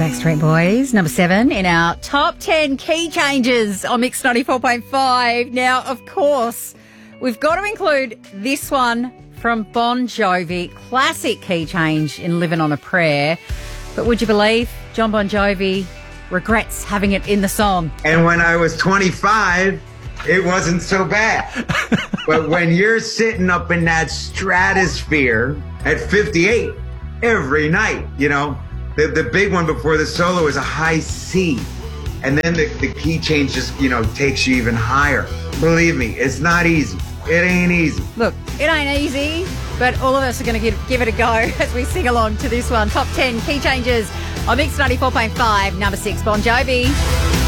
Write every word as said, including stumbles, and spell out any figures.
Backstreet Boys, number seven in our top ten key changes on Mix ninety-four point five. Now, of course, we've got to include this one from Bon Jovi, classic key change in Living on a Prayer. But would you believe John Bon Jovi regrets having it in the song? And when I was twenty-five, it wasn't so bad. But when you're sitting up in that stratosphere at fifty-eight every night, you know, the, the big one before the solo is a high C. And then the, the key change just, you know, takes you even higher. Believe me, it's not easy. It ain't easy. Look, it ain't easy, but all of us are going to give, give it a go as we sing along to this one. Top ten key changes on Mix ninety-four point five, number six, Bon Jovi.